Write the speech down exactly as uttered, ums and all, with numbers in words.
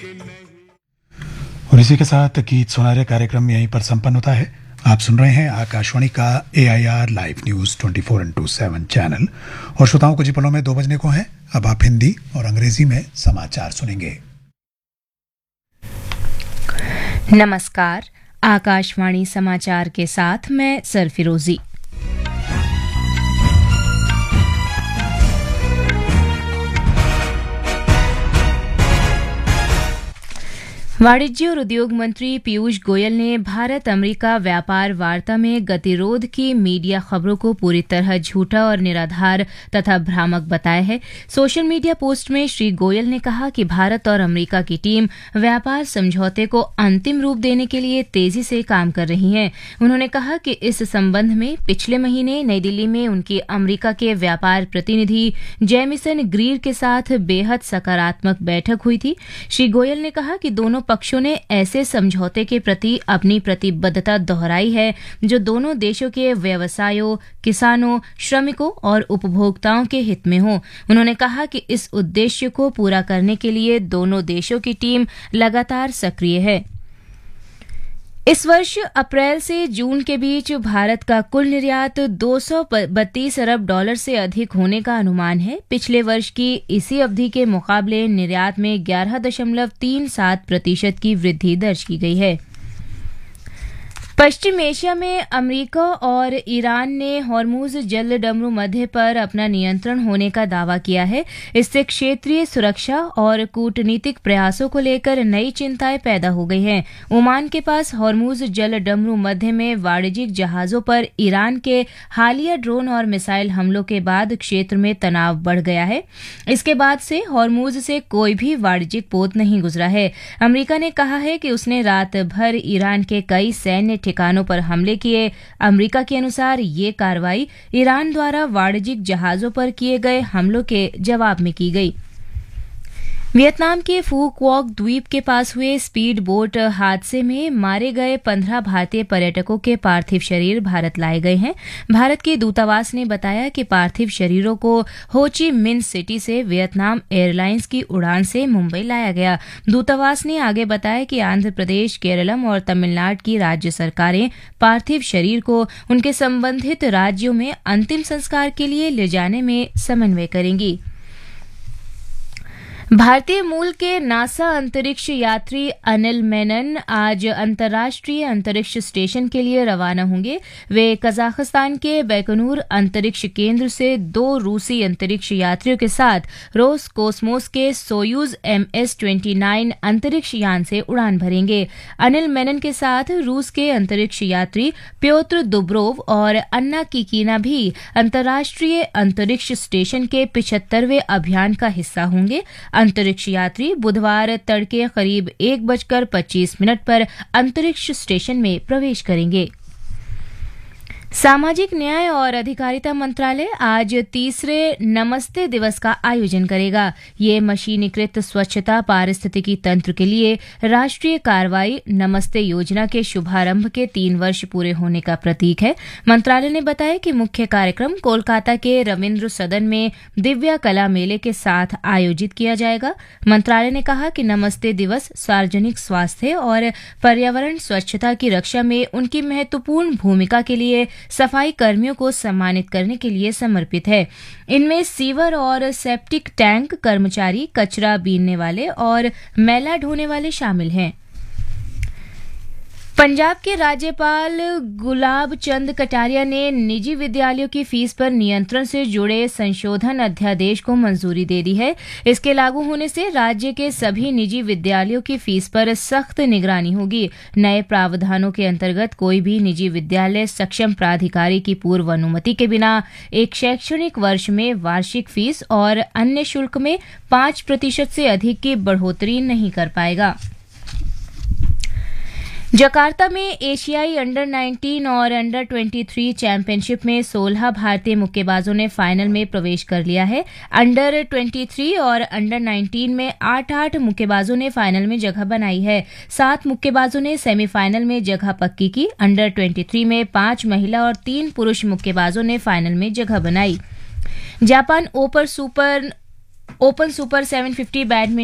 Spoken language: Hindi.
और इसी के साथ गीत सुनारे कार्यक्रम यहीं पर संपन्न होता है। आप सुन रहे हैं आकाशवाणी का ए आई आर लाइव न्यूज चौबीस इंटू सात चैनल और श्रोताओं को जी पलों में दो बजने को है। अब आप हिंदी और अंग्रेजी में समाचार सुनेंगे। नमस्कार, आकाशवाणी समाचार के साथ मैं सरफिरोजी। वाणिज्य और उद्योग मंत्री पीयूष गोयल ने भारत अमेरिका व्यापार वार्ता में गतिरोध की मीडिया खबरों को पूरी तरह झूठा और निराधार तथा भ्रामक बताया है। सोशल मीडिया पोस्ट में श्री गोयल ने कहा कि भारत और अमेरिका की टीम व्यापार समझौते को अंतिम रूप देने के लिए तेजी से काम कर रही है। उन्होंने कहा कि इस संबंध में पिछले महीने नई दिल्ली में उनकी अमेरिका के व्यापार प्रतिनिधि जेमिसन ग्रीर के साथ बेहद सकारात्मक बैठक हुई थी। श्री गोयल ने कहा कि दोनों पक्षों ने ऐसे समझौते के प्रति अपनी प्रतिबद्धता दोहराई है जो दोनों देशों के व्यवसायों, किसानों, श्रमिकों और उपभोक्ताओं के हित में हो। उन्होंने कहा कि इस उद्देश्य को पूरा करने के लिए दोनों देशों की टीम लगातार सक्रिय है। इस वर्ष अप्रैल से जून के बीच भारत का कुल निर्यात दो सौ बत्तीस अरब डॉलर से अधिक होने का अनुमान है। पिछले वर्ष की इसी अवधि के मुकाबले निर्यात में ग्यारह दशमलव तीन सात प्रतिशत की वृद्धि दर्ज की गई है। पश्चिम एशिया में अमेरिका और ईरान ने हॉर्मुज जलडमरू मध्य पर अपना नियंत्रण होने का दावा किया है। इससे क्षेत्रीय सुरक्षा और कूटनीतिक प्रयासों को लेकर नई चिंताएं पैदा हो गई हैं। ओमान के पास हॉर्मुज जलडमरू मध्य में वाणिज्यिक जहाजों पर ईरान के हालिया ड्रोन और मिसाइल हमलों के बाद क्षेत्र में तनाव बढ़ गया है। इसके बाद से हॉर्मुज से कोई भी वाणिज्यिक पोत नहीं गुजरा है। अमेरिका ने कहा है कि उसने रात भर ईरान के कई सैन्य ठिकानों पर हमले किए। अमेरिका के अनुसार ये कार्रवाई ईरान द्वारा वाणिज्यिक जहाजों पर किए गए हमलों के जवाब में की गई। वियतनाम के फू क्वॉक द्वीप के पास हुए स्पीड बोट हादसे में मारे गए पंद्रह भारतीय पर्यटकों के पार्थिव शरीर भारत लाए गए हैं। भारत के दूतावास ने बताया कि पार्थिव शरीरों को हो ची मिन्ह सिटी से वियतनाम एयरलाइंस की उड़ान से मुंबई लाया गया। दूतावास ने आगे बताया कि आंध्र प्रदेश, केरलम और तमिलनाडु की राज्य सरकारें पार्थिव शरीर को उनके संबंधित राज्यों में अंतिम संस्कार के लिए ले जाने में समन्वय करेंगी। भारतीय मूल के नासा अंतरिक्ष यात्री अनिल मेनन आज अंतर्राष्ट्रीय अंतरिक्ष स्टेशन के लिए रवाना होंगे। वे कजाकिस्तान के बैकनूर अंतरिक्ष केंद्र से दो रूसी अंतरिक्ष यात्रियों के साथ रोस कोसमोस के सोयूज एम एस उनतीस अंतरिक्ष यान से उड़ान भरेंगे। अनिल मेनन के साथ रूस के अंतरिक्ष यात्री प्योत्र दुब्रोव और अन्ना किकीना भी अंतर्राष्ट्रीय अंतरिक्ष स्टेशन के पिछहत्तरवें अभियान का हिस्सा होंगे। अंतरिक्ष यात्री बुधवार तड़के करीब एक बजकर पच्चीस मिनट पर अंतरिक्ष स्टेशन में प्रवेश करेंगे। सामाजिक न्याय और अधिकारिता मंत्रालय आज तीसरे नमस्ते दिवस का आयोजन करेगा। ये मशीनीकृत स्वच्छता पारिस्थितिकी तंत्र के लिए राष्ट्रीय कार्रवाई नमस्ते योजना के शुभारंभ के तीन वर्ष पूरे होने का प्रतीक है। मंत्रालय ने बताया कि मुख्य कार्यक्रम कोलकाता के रविन्द्र सदन में दिव्या कला मेले के साथ आयोजित किया जाएगा। मंत्रालय ने कहा कि नमस्ते दिवस सार्वजनिक स्वास्थ्य और पर्यावरण स्वच्छता की रक्षा में उनकी महत्वपूर्ण भूमिका के लिए सफाई कर्मियों को सम्मानित करने के लिए समर्पित है। इनमें सीवर और सेप्टिक टैंक कर्मचारी, कचरा बीनने वाले और मैला ढोने वाले शामिल हैं। पंजाब के राज्यपाल गुलाब चंद कटारिया ने निजी विद्यालयों की फीस पर नियंत्रण से जुड़े संशोधन अध्यादेश को मंजूरी दे दी है। इसके लागू होने से राज्य के सभी निजी विद्यालयों की फीस पर सख्त निगरानी होगी। नए प्रावधानों के अंतर्गत कोई भी निजी विद्यालय सक्षम प्राधिकारी की पूर्व अनुमति के बिना एक शैक्षणिक वर्ष में वार्षिक फीस और अन्य शुल्क में पांच प्रतिशत से अधिक की बढ़ोतरी नहीं कर पाएगा। जकार्ता में एशियाई अंडर उन्नीस और अंडर तेईस चैंपियनशिप में सोलह भारतीय मुक्केबाजों ने फाइनल में प्रवेश कर लिया है। अंडर तेईस और अंडर उन्नीस में आठ आठ मुक्केबाजों ने फाइनल में जगह बनाई है। सात मुक्केबाजों ने सेमीफाइनल में जगह पक्की की। अंडर तेईस में पांच महिला और तीन पुरुष मुक्केबाजों ने फाइनल में जगह बनाई। Japan open super open super सात सौ पचास बैडमिंटन